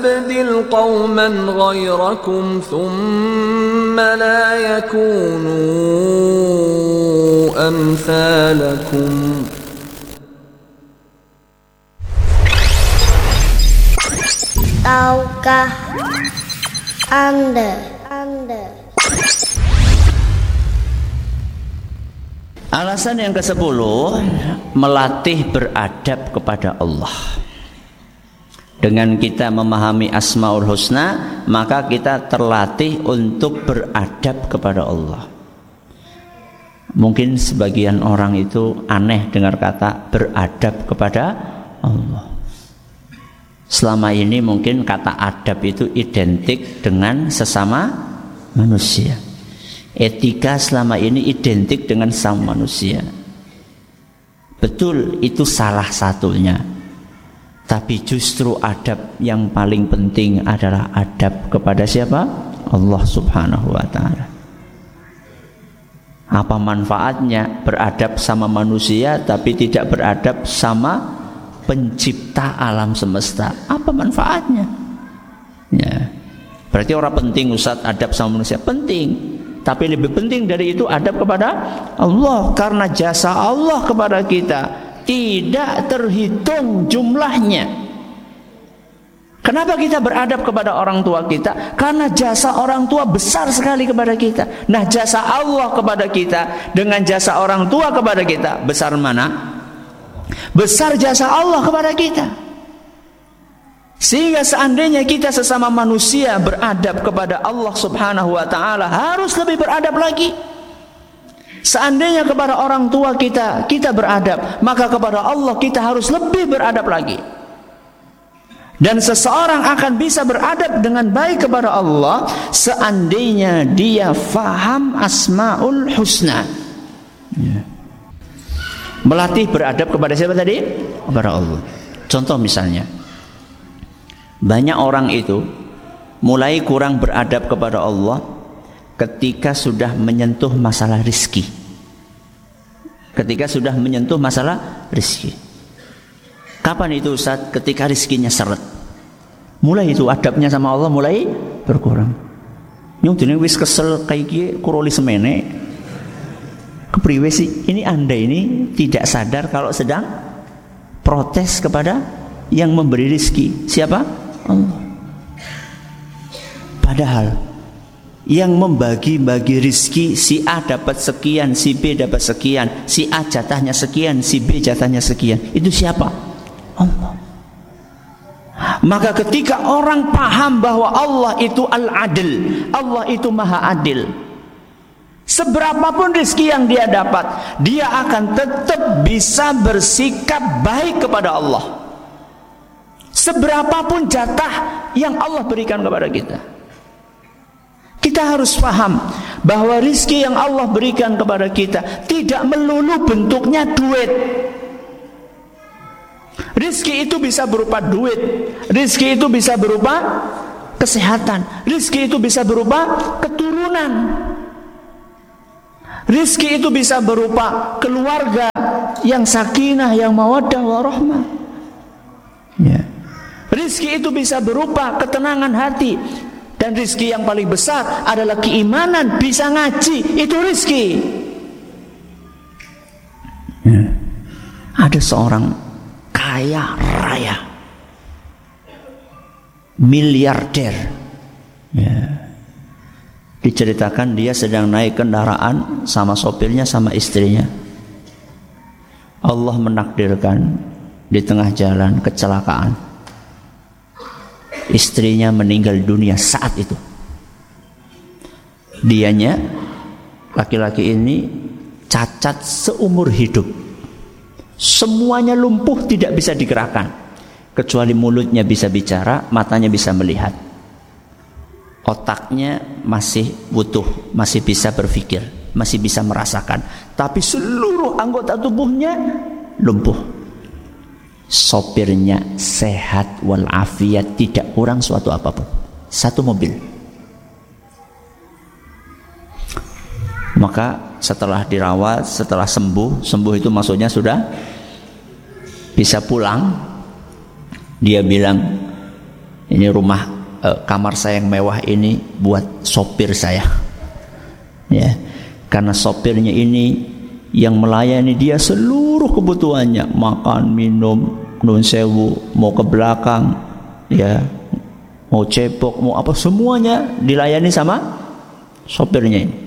يستبدل قوما غيركم ثم لا يكونوا أمثالكم. Tahukah Anda? Alasan yang ke-10, melatih beradab kepada Allah. Dengan kita memahami Asmaul Husna, maka kita terlatih untuk beradab kepada Allah. Mungkin sebagian orang itu aneh dengar kata beradab kepada Allah. Selama ini mungkin kata adab itu identik dengan sesama manusia. Etika selama ini identik dengan sesama manusia. Betul, itu salah satunya. Tapi justru adab yang paling penting adalah adab kepada siapa? Allah Subhanahu wa ta'ala. Apa manfaatnya beradab sama manusia tapi tidak beradab sama pencipta alam semesta? Apa manfaatnya? Ya. Berarti orang penting Ustaz adab sama manusia? Penting. Tapi lebih penting dari itu adab kepada Allah, karena jasa Allah kepada kita tidak terhitung jumlahnya. Kenapa kita beradab kepada orang tua kita? Karena jasa orang tua besar sekali kepada kita. Nah, jasa Allah kepada kita dengan jasa orang tua kepada kita, besar mana? Besar jasa Allah kepada kita. Sehingga seandainya kita sesama manusia beradab kepada Allah Subhanahu wa ta'ala, harus lebih beradab lagi. Seandainya kepada orang tua kita beradab, maka kepada Allah kita harus lebih beradab lagi. Dan seseorang akan bisa beradab dengan baik kepada Allah seandainya dia faham Asmaul Husna. Melatih beradab kepada siapa tadi? Kepada Allah. Contoh misalnya, banyak orang itu mulai kurang beradab kepada Allah ketika sudah menyentuh masalah rizki. Ketika sudah menyentuh masalah rizki. Kapan itu Ustaz? Ketika rizkinya seret. Mulai itu adabnya sama Allah mulai berkurang. Nyung dene wis kesel kayak gini kuroli semene. Kepriwe sih? Ini Anda ini tidak sadar kalau sedang protes kepada yang memberi rizki. Siapa? Allah. Padahal yang membagi-bagi rizki, si A dapat sekian, si B dapat sekian, si A jatahnya sekian, si B jatahnya sekian, itu siapa? Allah. Maka ketika orang paham bahwa Allah itu Al-Adil, Allah itu Maha Adil, seberapapun rizki yang dia dapat, dia akan tetap bisa bersikap baik kepada Allah. Seberapapun jatah yang Allah berikan kepada kita, kita harus paham bahwa rizki yang Allah berikan kepada kita tidak melulu bentuknya duit. Rizki itu bisa berupa duit, rizki itu bisa berupa kesehatan, rizki itu bisa berupa keturunan, rizki itu bisa berupa keluarga yang sakinah, yang mawaddah warahmah. Ya. Rizki itu bisa berupa ketenangan hati. Dan rizki yang paling besar adalah keimanan, bisa ngaji, itu rizki. Ya. Ada seorang kaya raya, miliarder. Ya. Diceritakan dia sedang naik kendaraan sama sopirnya sama istrinya. Allah menakdirkan di tengah jalan kecelakaan. Istrinya meninggal dunia saat itu. Dianya, laki-laki ini, cacat seumur hidup. Semuanya lumpuh, tidak bisa digerakkan. Kecuali mulutnya bisa bicara, matanya bisa melihat. Otaknya masih utuh, masih bisa berpikir, masih bisa merasakan. Tapi seluruh anggota tubuhnya lumpuh. Sopirnya sehat walafiat, tidak kurang suatu apapun. Satu mobil. Maka setelah dirawat, setelah sembuh itu maksudnya sudah bisa pulang. Dia bilang, ini rumah kamar saya yang mewah ini buat sopir saya, ya, karena sopirnya ini yang melayani dia seluruh kebutuhannya, makan, minum, nun sewu, mau ke belakang, ya, mau cepok, mau apa, semuanya dilayani sama sopirnya ini.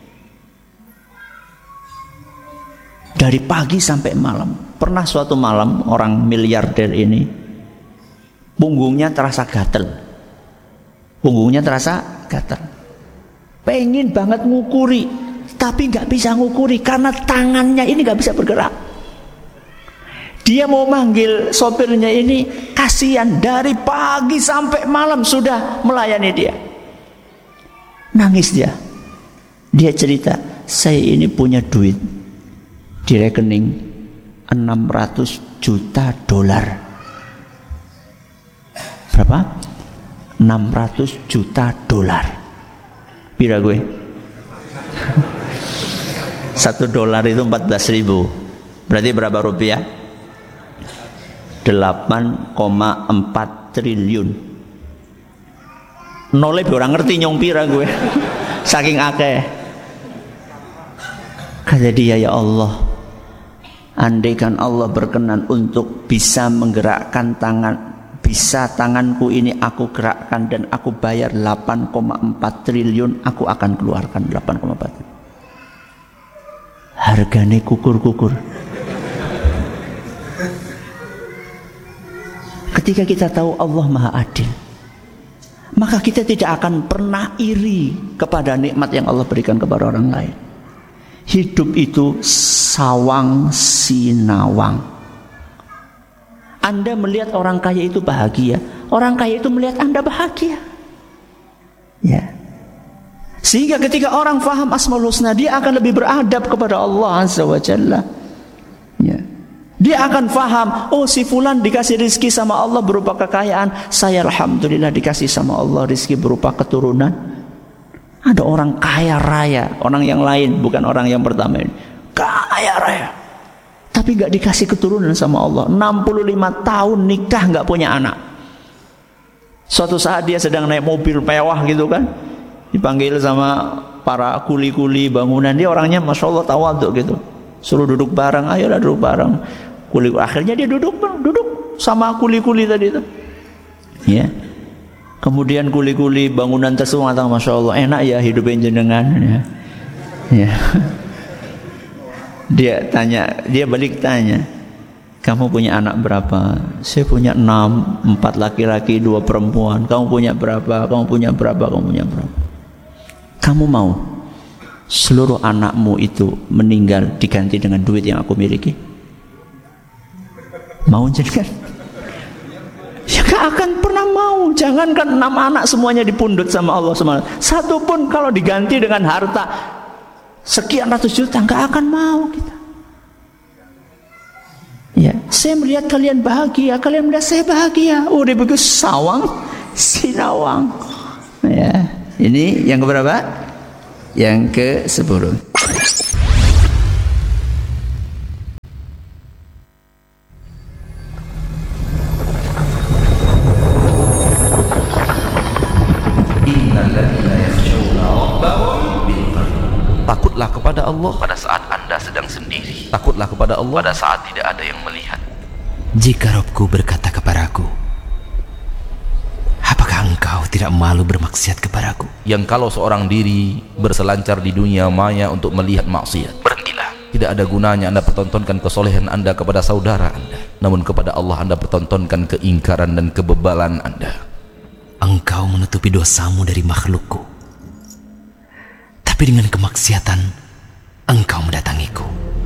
Dari pagi sampai malam. Pernah suatu malam orang miliarder ini punggungnya terasa gatel. Punggungnya terasa gatel. Pengen banget ngukuri, tapi nggak bisa ngukuri karena tangannya ini nggak bisa bergerak. Dia mau manggil sopirnya ini, kasihan, dari pagi sampai malam sudah melayani dia. Nangis dia. Dia cerita, saya ini punya duit di rekening $600 juta. Berapa? $600 juta. Pira gue? $1 itu 14.000. Berarti berapa rupiah? 8,4 triliun. Nolnya orang ngerti nyong pira gue. Saking akeh. Kata dia, ya Allah, andaikan Allah berkenan untuk bisa menggerakkan tangan, bisa tanganku ini aku gerakkan dan aku bayar 8,4 triliun, aku akan keluarkan 8,4 triliun. Harganya kukur-kukur. Ketika kita tahu Allah Maha Adil, maka kita tidak akan pernah iri kepada nikmat yang Allah berikan kepada orang lain. Hidup itu sawang sinawang. Anda melihat orang kaya itu bahagia, orang kaya itu melihat Anda bahagia. Ya. Sehingga ketika orang faham Asmaul Husna, dia akan lebih beradab kepada Allah Azza wa Jalla. Ya. Dia akan faham, oh si fulan dikasih rizki sama Allah berupa kekayaan, saya alhamdulillah dikasih sama Allah rizki berupa keturunan. Ada orang kaya raya, orang yang lain, bukan orang yang pertama ini, kaya raya, tapi gak dikasih keturunan sama Allah. 65 tahun nikah gak punya anak. Suatu saat dia sedang naik mobil mewah gitu kan, dipanggil sama para kuli-kuli bangunan. Dia orangnya masya Allah tawadhu gitu, suruh duduk bareng, ayolah duduk bareng. Kuli, akhirnya dia duduk sama kuli-kuli tadi itu, ya. Kemudian kuli-kuli bangunan tersebut mengatakan, masya Allah enak ya hidupnya jenengan, ya. Ya. Dia balik tanya, kamu punya anak berapa? Saya punya 6, 4 laki-laki, 2 perempuan. Kamu punya berapa? Kamu punya berapa? Kamu punya berapa? Kamu mau seluruh anakmu itu meninggal diganti dengan duit yang aku miliki? Mau jenengan? Ya gak akan pernah mau. Jangankan 6 anak semuanya dipundut sama Allah SWT, satu pun kalau diganti dengan harta sekian ratus juta gak akan mau kita. Ya, saya melihat kalian bahagia, kalian melihat saya bahagia. Udah bagus sawang sinawang. Ya, ini yang keberapa? Yang ke-10. Takutlah kepada Allah pada saat Anda sedang sendiri. Takutlah kepada Allah pada saat tidak ada yang melihat. Jika Robku berkata kepadaku, apakah engkau tidak malu bermaksiat kepadaku? Yang kalau seorang diri berselancar di dunia maya untuk melihat maksiat, berhentilah. Tidak ada gunanya Anda pertontonkan kesolehan Anda kepada saudara Anda, namun kepada Allah Anda pertontonkan keingkaran dan kebebalan Anda. Engkau menutupi dosamu dari makhlukku, tapi dengan kemaksiatan engkau mendatangiku.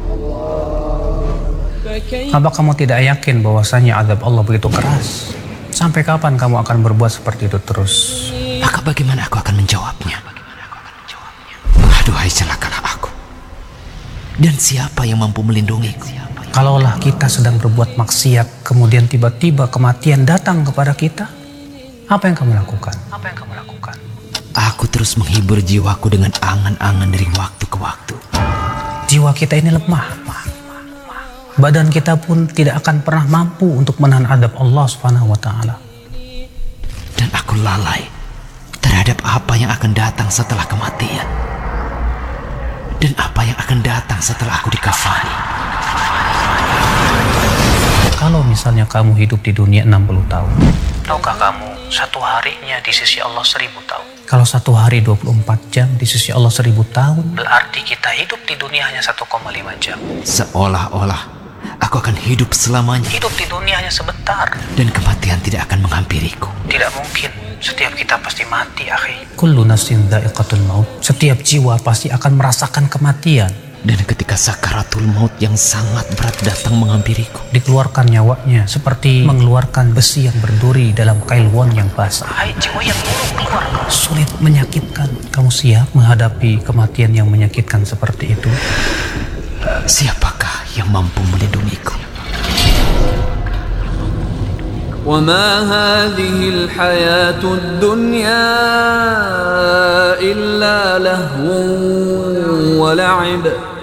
Apa kamu tidak yakin bahwasanya azab Allah begitu keras? Sampai kapan kamu akan berbuat seperti itu terus? Maka bagaimana aku akan menjawabnya? Aduhai celakalah aku. Dan siapa yang mampu melindungiku? Kalaulah kita sedang berbuat maksiat, kemudian tiba-tiba kematian datang kepada kita, apa yang kamu lakukan? Aku terus menghibur jiwaku dengan angan-angan dari waktu ke waktu. Jiwa kita ini lemah. Badan kita pun tidak akan pernah mampu untuk menahan adab Allah Subhanahu wa taala. aku lalai terhadap apa yang akan datang setelah kematian dan apa yang akan datang setelah aku dikafani. Kalau misalnya kamu hidup di dunia 60 tahun, tahukah kamu satu harinya di sisi Allah 1000 tahun? Kalau satu hari 24 jam di sisi Allah 1000 tahun, berarti kita hidup di dunia hanya 1,5 jam. Seolah-olah aku akan hidup selamanya. Hidup di dunia hanya sebentar. Dan kematian tidak akan menghampiriku. Tidak mungkin. Setiap kita pasti mati, akhi. Kullu nafsin dha'iqatul maut. Setiap jiwa pasti akan merasakan kematian. Dan ketika sakaratul maut yang sangat berat datang menghampiriku, dikeluarkan nyawanya seperti mengeluarkan besi yang berduri dalam kail won yang basah. Hai jiwa yang buruk keluar. Sulit, menyakitkan. Kamu siap menghadapi kematian yang menyakitkan seperti itu? Siapakah yang mampu melindungiku? وما هذه الحياة الدنيا إلا لهو ولعب